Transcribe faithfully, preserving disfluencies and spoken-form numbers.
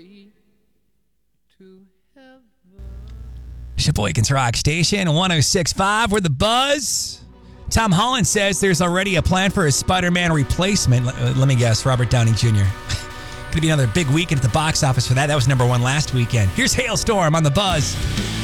Sheboygan's Rock Station, one oh six point five. We're the Buzz. Tom Holland says there's already a plan for a Spider-Man replacement. Let, let me guess, Robert Downey Junior Going to be another big weekend at the box office for that. That was number one last weekend. Here's Hailstorm on the Buzz.